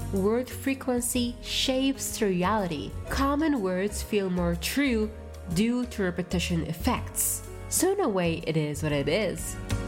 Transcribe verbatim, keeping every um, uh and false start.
word frequency shapes reality. Common words feel more true due to repetition effects. So in a way, it is what it is.